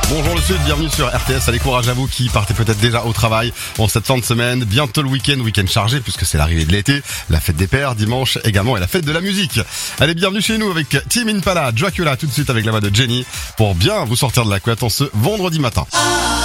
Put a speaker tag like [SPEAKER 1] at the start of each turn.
[SPEAKER 1] Bonjour le Sud, bienvenue sur RTS. Allez, courage à vous qui partez peut-être déjà au travail en cette fin de semaine. Bientôt le week-end chargé puisque c'est l'arrivée de l'été. La fête des pères dimanche également et la fête de la musique. Allez, bienvenue chez nous avec Tame Impala, Dracula tout de suite avec la voix de Jenny pour bien vous sortir de la couette en ce vendredi matin.